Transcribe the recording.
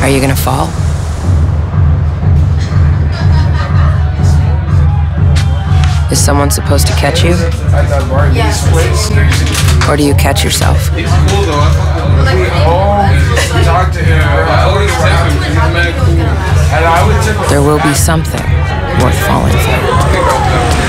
Are you gonna fall? Is someone supposed to catch you? Or do you catch yourself? He's cool though. Talk to him. I always tip him. He's mad cool. There will be something worth falling for.